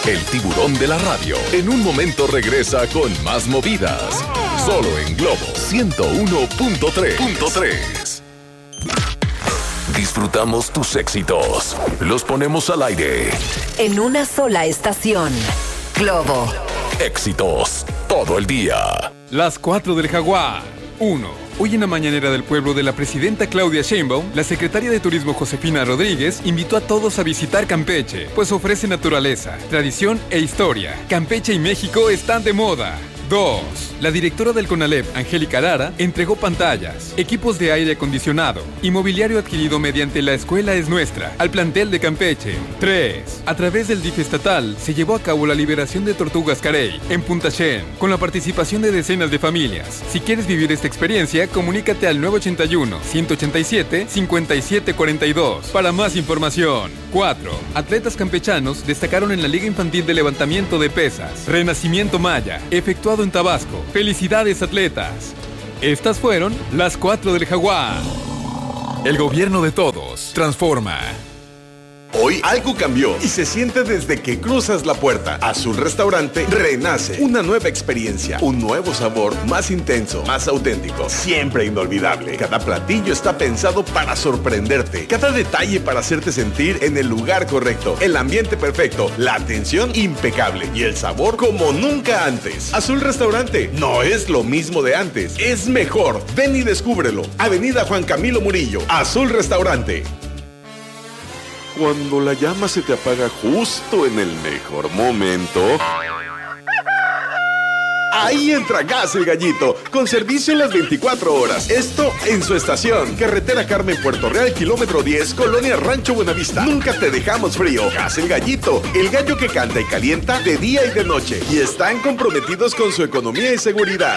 El tiburón de la radio. En un momento regresa con más movidas. Solo en Globo 101.3. Disfrutamos tus éxitos. Los ponemos al aire. En una sola estación. Globo. Éxitos todo el día. Las 4 del Jaguar. 1. Hoy en la mañanera del pueblo de la presidenta Claudia Sheinbaum, la secretaria de Turismo Josefina Rodríguez invitó a todos a visitar Campeche, pues ofrece naturaleza, tradición e historia. Campeche y México están de moda. 2. La directora del CONALEP, Angélica Lara, entregó pantallas, equipos de aire acondicionado y mobiliario adquirido mediante La Escuela es Nuestra al plantel de Campeche. 3. A través del DIF estatal se llevó a cabo la liberación de tortugas carey en Punta Shen, con la participación de decenas de familias. Si quieres vivir esta experiencia, comunícate al 981-187-5742 para más información. 4. Atletas campechanos destacaron en la Liga Infantil de Levantamiento de Pesas Renacimiento Maya, efectuado en Tabasco. ¡Felicidades, atletas! Estas fueron las 4 del Jaguar. El gobierno de todos transforma. Hoy algo cambió y se siente desde que cruzas la puerta. Azul Restaurante renace. Una nueva experiencia, un nuevo sabor más intenso, más auténtico, siempre inolvidable. Cada platillo está pensado para sorprenderte. Cada detalle para hacerte sentir en el lugar correcto. El ambiente perfecto, la atención impecable y el sabor como nunca antes. Azul Restaurante no es lo mismo de antes, es mejor. Ven y descúbrelo. Avenida Juan Camilo Murillo. Azul Restaurante. Cuando la llama se te apaga justo en el mejor momento, ahí entra Gas El Gallito, con servicio en las 24 horas. Esto en su estación. Carretera Carmen Puerto Real, kilómetro 10, Colonia Rancho Buenavista. Nunca te dejamos frío. Gas El Gallito, el gallo que canta y calienta de día y de noche. Y están comprometidos con su economía y seguridad.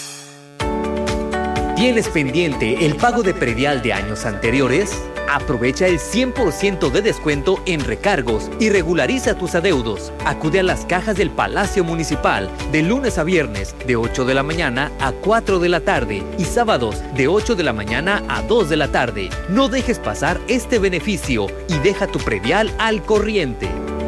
¿Tienes pendiente el pago de predial de años anteriores? Aprovecha el 100% de descuento en recargos y regulariza tus adeudos. Acude a las cajas del Palacio Municipal de lunes a viernes de 8 de la mañana a 4 de la tarde y sábados de 8 de la mañana a 2 de la tarde. No dejes pasar este beneficio y deja tu predial al corriente.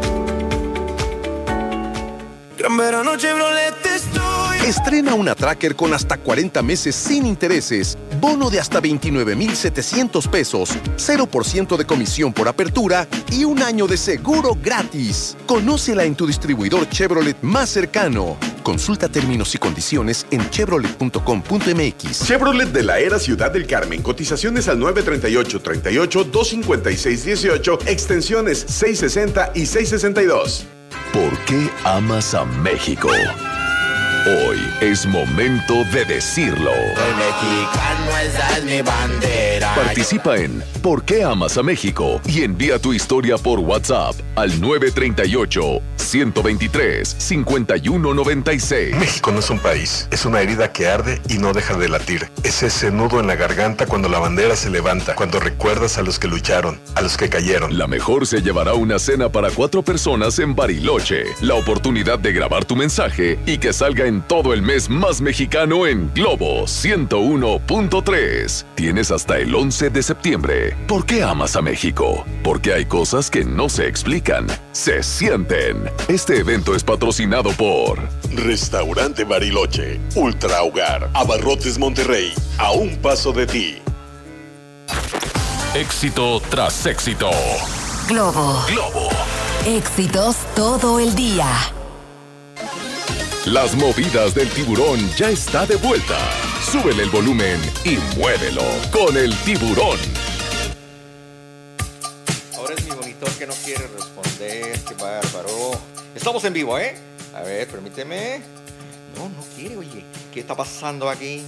Gran verano Chevrolet estoy. Estrena una Tracker con hasta 40 meses sin intereses, bono de hasta 29,700 pesos, 0% de comisión por apertura y un año de seguro gratis. Conócela en tu distribuidor Chevrolet más cercano. Consulta términos y condiciones en chevrolet.com.mx. Chevrolet de la Era Ciudad del Carmen. Cotizaciones al 938-38-256-18, extensiones 660 y 662. ¿Por qué amas a México? Hoy es momento de decirlo. Soy mexicano, esa es mi bandera. Participa en ¿Por qué amas a México? Y envía tu historia por WhatsApp al 938-123-5196. México no es un país, es una herida que arde y no deja de latir. Es ese nudo en la garganta cuando la bandera se levanta, cuando recuerdas a los que lucharon, a los que cayeron. La mejor se llevará una cena para 4 personas en Bariloche. La oportunidad de grabar tu mensaje y que salga en todo el mes más mexicano en Globo 101.3. Tienes hasta el 11 de septiembre. ¿Por qué amas a México? Porque hay cosas que no se explican, se sienten. Este evento es patrocinado por Restaurante Bariloche, Ultra Hogar, Abarrotes Monterrey, a un paso de ti. Éxito tras éxito. Globo. Éxitos todo el día. Las movidas del tiburón ya está de vuelta. Súbele el volumen y muévelo con el tiburón. Ahora es mi monitor que no quiere responder. Qué bárbaro. Estamos en vivo, ¿eh? A ver, permíteme. No quiere, oye. ¿Qué está pasando aquí?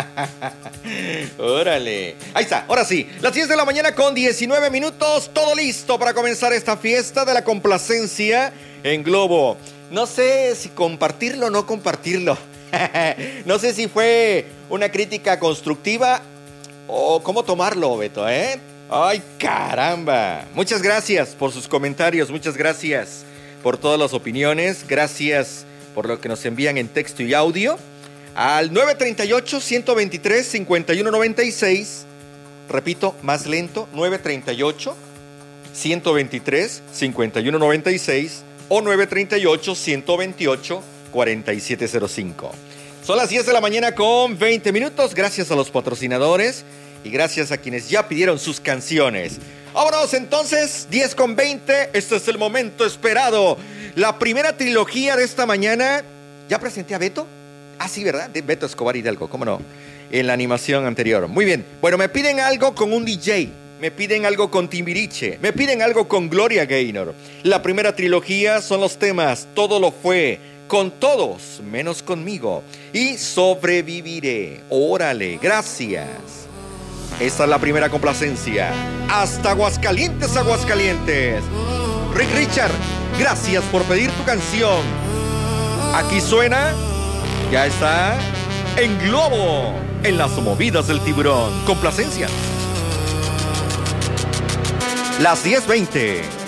Órale. Ahí está, ahora sí. Las 10 de la mañana con 19 minutos. Todo listo para comenzar esta fiesta de la complacencia en Globo. No sé si compartirlo o no compartirlo. No sé si fue una crítica constructiva o cómo tomarlo, Beto, ¿eh? ¡Ay, caramba! Muchas gracias por sus comentarios. Muchas gracias por todas las opiniones. Gracias por lo que nos envían en texto y audio. Al 938-123-5196. Repito, más lento. 938-123-5196. o 938-128-4705. Son las 10 de la mañana con 20 minutos. Gracias a los patrocinadores y gracias a quienes ya pidieron sus canciones. Vámonos entonces, 10 con 20. Este es el momento esperado. La primera trilogía de esta mañana. ¿Ya presenté a Beto? Ah, sí, ¿verdad? De Beto Escobar Hidalgo, ¿cómo no? En la animación anterior. Muy bien. Bueno, me piden algo con un DJ. Me piden algo con Timbiriche. Me piden algo con Gloria Gaynor. La primera trilogía son los temas Todo lo fue, Con todos, menos conmigo y Sobreviviré. Órale, gracias. Esta es la primera complacencia. Hasta Aguascalientes, Aguascalientes. Rick Richard, gracias por pedir tu canción. Aquí suena, ya está, en Globo, en las movidas del tiburón. Complacencia. Las 10:20.